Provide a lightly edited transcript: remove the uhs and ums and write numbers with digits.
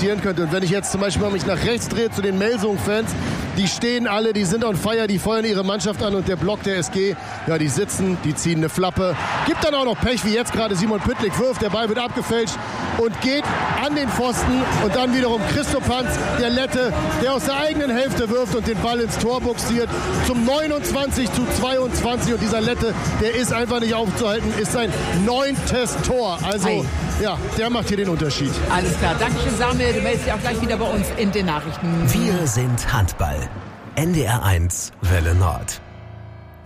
passieren könnte. Und wenn ich jetzt zum Beispiel mich nach rechts drehe zu den Melsung-Fans, die stehen alle, die sind on fire, die feuern ihre Mannschaft an und der Block der SG, ja, die sitzen, die ziehen eine Flappe. Gibt dann auch noch Pech, wie jetzt gerade Simon Püttlik wirft, der Ball wird abgefälscht und geht an den Pfosten und dann wiederum Christoph Hans, der Lette, der aus der eigenen Hälfte wirft und den Ball ins Tor buxiert zum 29:22 und dieser Lette, der ist einfach nicht aufzuhalten, ist sein 9. Tor. Also, ja, der macht hier den Unterschied. Alles klar, Dankeschön Samuel, du meldest dich auch gleich wieder bei uns in den Nachrichten. Wir sind Handball. NDR 1 Welle Nord.